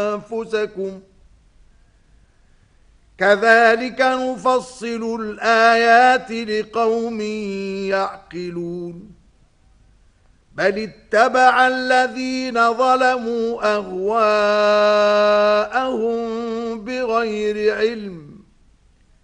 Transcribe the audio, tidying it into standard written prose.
أنفسكم كذلك نفصل الآيات لقوم يعقلون بل اتبع الذين ظلموا أهواءهم بغير علم